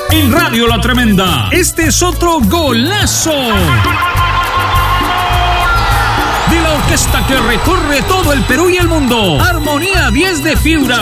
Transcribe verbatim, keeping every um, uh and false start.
En Radio La Tremenda, este es otro golazo de la orquesta que recorre todo el Perú y el mundo. Armonía diez de Fibra.